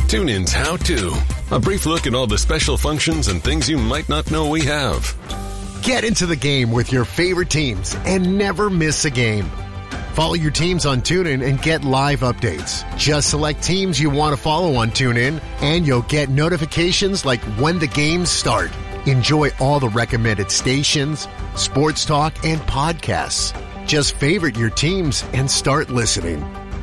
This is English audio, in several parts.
TuneIn's How To. A brief look at all the special functions and things you might not know we have. Get into the game with your favorite teams and never miss a game. Follow your teams on TuneIn and get live updates. Just select teams you want to follow on TuneIn, and you'll get notifications like when the games start. Enjoy all the recommended stations, sports talk, and podcasts. Just favorite your teams and start listening.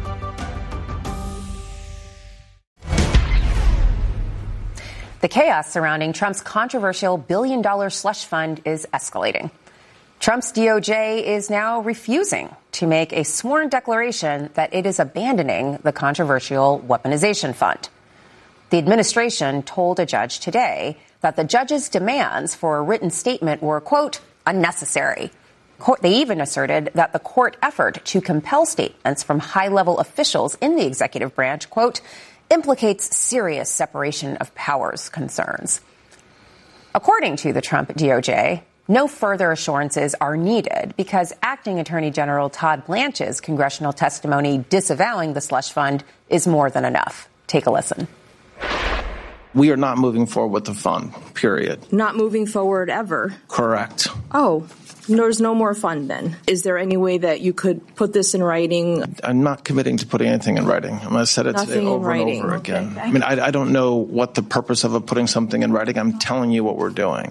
The chaos surrounding Trump's controversial billion-dollar slush fund is escalating. Trump's DOJ is now refusing to make a sworn declaration that it is abandoning the controversial weaponization fund. The administration told a judge today that the judge's demands for a written statement were, quote, unnecessary. They even asserted that the court effort to compel statements from high-level officials in the executive branch, quote, implicates serious separation of powers concerns. According to the Trump DOJ, no further assurances are needed because Acting Attorney General Todd Blanche's congressional testimony disavowing the slush fund is more than enough. Take a listen. We are not moving forward with the fund, period. Not moving forward ever? Correct. Oh, there's no more fund then. Is there any way that you could put this in writing? I'm not committing to putting anything in writing. I'm going to say it today over and over again. Okay. I mean, I don't know what the purpose of putting something in writing. I'm telling you what we're doing.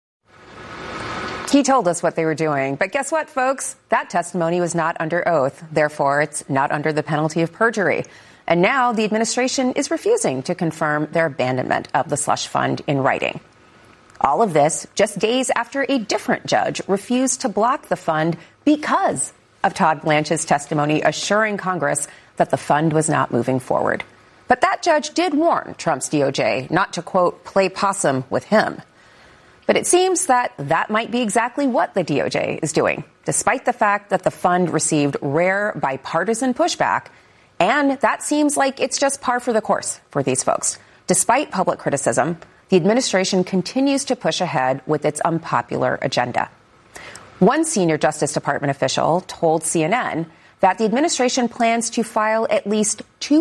He told us what they were doing. But guess what, folks? That testimony was not under oath. Therefore, it's not under the penalty of perjury. And now the administration is refusing to confirm their abandonment of the slush fund in writing. All of this just days after a different judge refused to block the fund because of Todd Blanche's testimony assuring Congress that the fund was not moving forward. But that judge did warn Trump's DOJ not to, quote, play possum with him. But it seems that might be exactly what the DOJ is doing, despite the fact that the fund received rare bipartisan pushback. And that seems like it's just par for the course for these folks. Despite public criticism, the administration continues to push ahead with its unpopular agenda. One senior Justice Department official told CNN that the administration plans to file at least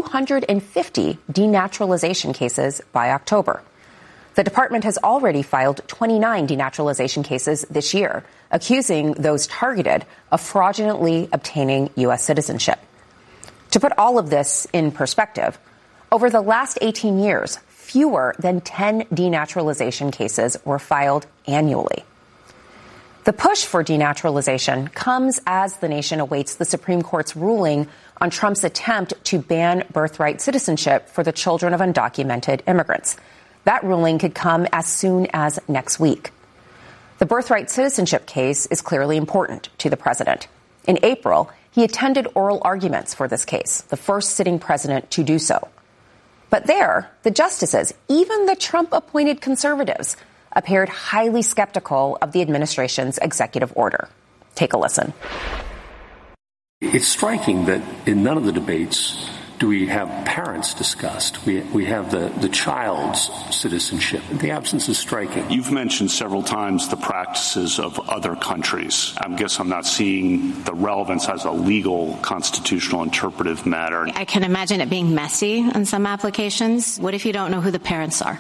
250 denaturalization cases by October. The department has already filed 29 denaturalization cases this year, accusing those targeted of fraudulently obtaining U.S. citizenship. To put all of this in perspective, over the last 18 years, fewer than 10 denaturalization cases were filed annually. The push for denaturalization comes as the nation awaits the Supreme Court's ruling on Trump's attempt to ban birthright citizenship for the children of undocumented immigrants. That ruling could come as soon as next week. The birthright citizenship case is clearly important to the president. In April, he attended oral arguments for this case, the first sitting president to do so. But there, the justices, even the Trump-appointed conservatives, appeared highly skeptical of the administration's executive order. Take a listen. It's striking that in none of the debates do we have parents discussed. We have the child's citizenship. The absence is striking. You've mentioned several times the practices of other countries. I guess I'm not seeing the relevance as a legal, constitutional, interpretive matter. I can imagine it being messy in some applications. What if you don't know who the parents are?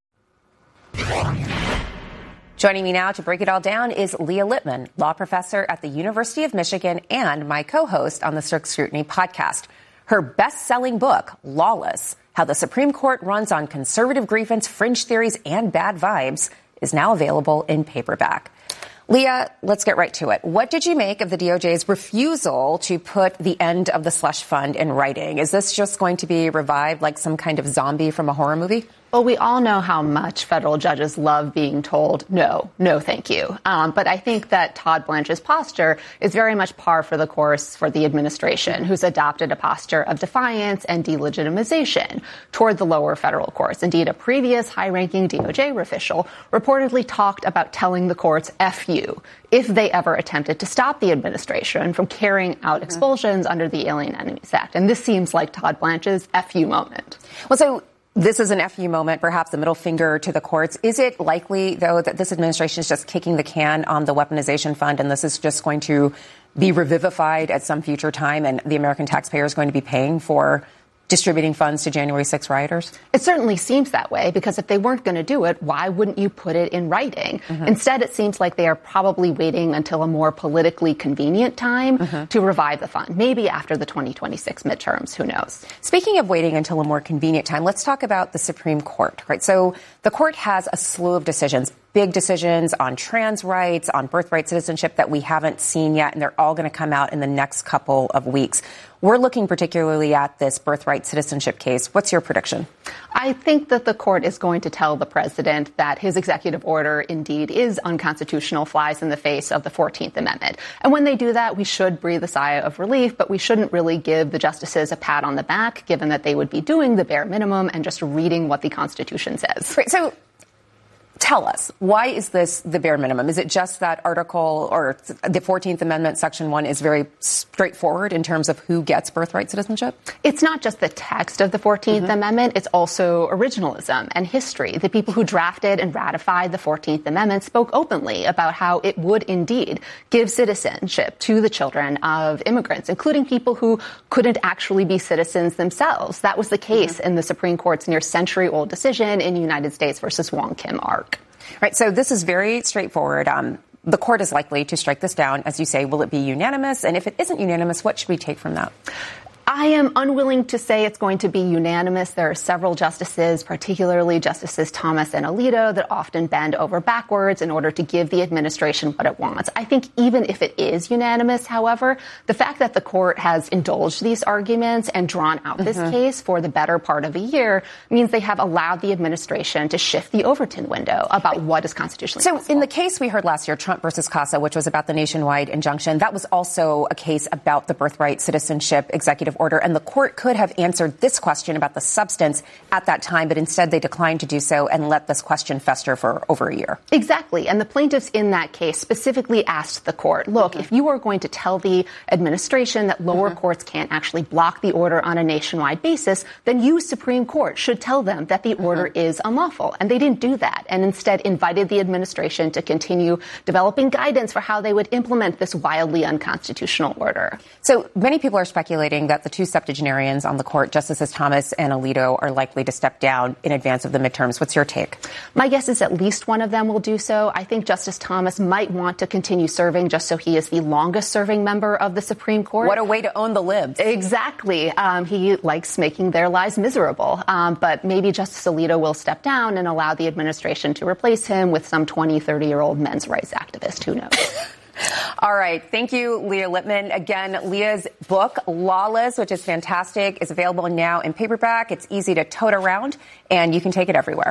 Joining me now to break it all down is Leah Lippman, law professor at the University of Michigan and my co-host on the Strict Scrutiny podcast. Her best-selling book, Lawless, How the Supreme Court Runs on Conservative Grievance, Fringe Theories, and Bad Vibes, is now available in paperback. Leah, let's get right to it. What did you make of the DOJ's refusal to put the end of the slush fund in writing? Is this just going to be revived like some kind of zombie from a horror movie? Well, we all know how much federal judges love being told, no, thank you. But I think that Todd Blanche's posture is very much par for the course for the administration, who's adopted a posture of defiance and delegitimization toward the lower federal courts. Indeed, a previous high-ranking DOJ official reportedly talked about telling the courts F you if they ever attempted to stop the administration from carrying out expulsions under the Alien Enemies Act. And this seems like Todd Blanche's F you moment. Well, so this is an FU moment, perhaps a middle finger to the courts. Is it likely, though, that this administration is just kicking the can on the weaponization fund and this is just going to be revivified at some future time and the American taxpayer is going to be paying for distributing funds to January 6 rioters? It certainly seems that way, because if they weren't going to do it, why wouldn't you put it in writing? Instead, it seems like they are probably waiting until a more politically convenient time to revive the fund, maybe after the 2026 midterms. Who knows? Speaking of waiting until a more convenient time, let's talk about the Supreme Court, right? So the court has a slew of decisions, big decisions on trans rights, on birthright citizenship that we haven't seen yet, and they're all going to come out in the next couple of weeks. We're looking particularly at this birthright citizenship case. What's your prediction? I think that the court is going to tell the president that his executive order indeed is unconstitutional, flies in the face of the 14th Amendment. And when they do that, we should breathe a sigh of relief, but we shouldn't really give the justices a pat on the back, given that they would be doing the bare minimum and just reading what the Constitution says. Right, so tell us, why is this the bare minimum? Is it just that article or the 14th Amendment, Section 1, is very straightforward in terms of who gets birthright citizenship? It's not just the text of the 14th Amendment. It's also originalism and history. The people who drafted and ratified the 14th Amendment spoke openly about how it would indeed give citizenship to the children of immigrants, including people who couldn't actually be citizens themselves. That was the case in the Supreme Court's near century-old decision in United States versus Wong Kim Ark. Right. So this is very straightforward. The court is likely to strike this down. As you say, will it be unanimous? And if it isn't unanimous, what should we take from that? I am unwilling to say it's going to be unanimous. There are several justices, particularly Justices Thomas and Alito, that often bend over backwards in order to give the administration what it wants. I think even if it is unanimous, however, the fact that the court has indulged these arguments and drawn out this case for the better part of a year means they have allowed the administration to shift the Overton window about what is constitutionally possible. So in the case we heard last year, Trump versus Casa, which was about the nationwide injunction, that was also a case about the birthright citizenship executive order, and the court could have answered this question about the substance at that time, but instead they declined to do so and let this question fester for over a year. Exactly. And the plaintiffs in that case specifically asked the court, look, if you are going to tell the administration that lower courts can't actually block the order on a nationwide basis, then you, Supreme Court, should tell them that the order is unlawful. And they didn't do that, and instead invited the administration to continue developing guidance for how they would implement this wildly unconstitutional order. So many people are speculating that the two septuagenarians on the court, Justices Thomas and Alito, are likely to step down in advance of the midterms. What's your take? My guess is at least one of them will do so. I think Justice Thomas might want to continue serving just so he is the longest serving member of the Supreme Court. What a way to own the libs. Exactly. He likes making their lives miserable. But maybe Justice Alito will step down and allow the administration to replace him with some 20, 30-year-old men's rights activist. Who knows? All right. Thank you, Leah Lippman. Again, Leah's book, Lawless, which is fantastic, is available now in paperback. It's easy to tote around, and you can take it everywhere.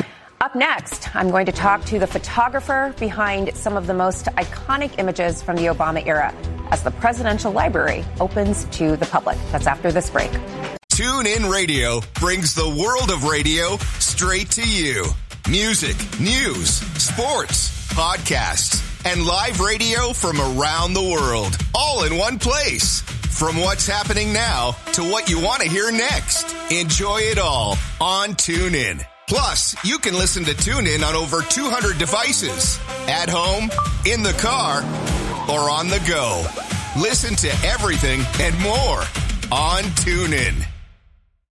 Up next, I'm going to talk to the photographer behind some of the most iconic images from the Obama era as the Presidential Library opens to the public. That's after this break. TuneIn Radio brings the world of radio straight to you. Music, news, sports, podcasts, and live radio from around the world, all in one place. From what's happening now to what you want to hear next. Enjoy it all on TuneIn. Plus, you can listen to TuneIn on over 200 devices. At home, in the car, or on the go. Listen to everything and more on TuneIn.